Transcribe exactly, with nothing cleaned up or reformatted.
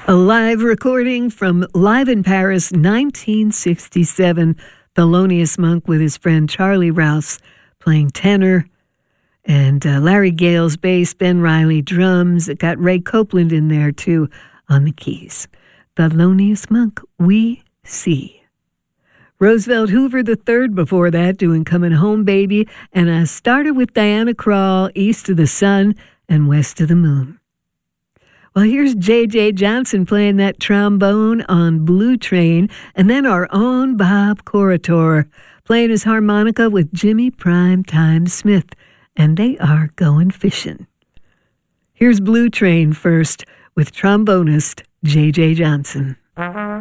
A live recording from Live in Paris, nineteen sixty-seven. Thelonious Monk with his friend Charlie Rouse playing tenor, and uh, Larry Gales bass, Ben Riley drums. It got Ray Copeland in there too on the keys. Thelonious Monk, We See. Roosevelt Hoover the third before that, doing Coming Home Baby, and I started with Diana Krall, East of the Sun and West of the Moon. Well, here's J J Johnson playing that trombone on Blue Train, and then our own Bob Corritore playing his harmonica with Jimmy Primetime Smith, and they are going fishing. Here's Blue Train first with trombonist J J Johnson.